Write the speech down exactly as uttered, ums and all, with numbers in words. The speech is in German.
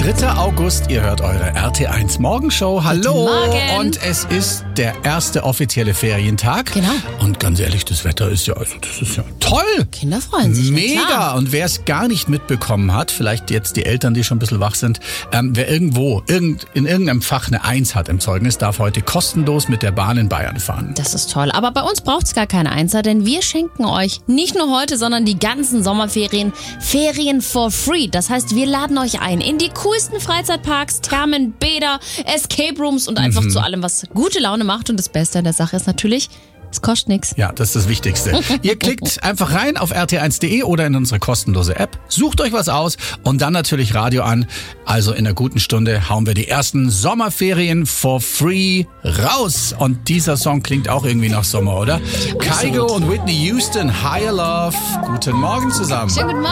dritter August, ihr hört eure R T eins Morgenshow. Hallo! Guten Morgen. Und es ist der erste offizielle Ferientag. Genau. Und ganz ehrlich, das Wetter ist ja, also das ist ja toll! Kinder freuen sich. Mega! Klar. Und wer es gar nicht mitbekommen hat, vielleicht jetzt die Eltern, die schon ein bisschen wach sind, ähm, wer irgendwo irgend, in irgendeinem Fach eine Eins hat im Zeugnis, darf heute kostenlos mit der Bahn in Bayern fahren. Das ist toll. Aber bei uns braucht es gar keine Einser, denn wir schenken euch nicht nur heute, sondern die ganzen Sommerferien Ferien for free. Das heißt, wir laden euch ein in die coolsten Freizeitparks, Thermen, Bäder, Escape Rooms und einfach Mhm. zu allem, was gute Laune macht. Und das Beste an der Sache ist natürlich, es kostet nichts. Ja, das ist das Wichtigste. Ihr klickt einfach rein auf r t eins punkt d e oder in unsere kostenlose App, sucht euch was aus und dann natürlich Radio an. Also in einer guten Stunde hauen wir die ersten Sommerferien for free raus. Und dieser Song klingt auch irgendwie nach Sommer, oder? Kygo und Whitney Houston, Higher Love. Guten Morgen zusammen. Schönen guten Morgen.